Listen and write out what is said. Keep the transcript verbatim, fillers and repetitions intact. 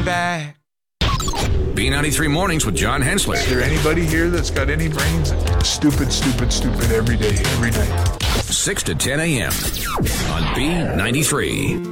back. B ninety-three Mornings with John Hensler. Is there anybody here that's got any brains? Stupid, stupid, stupid every day, every night. six to ten a.m. on B ninety-three.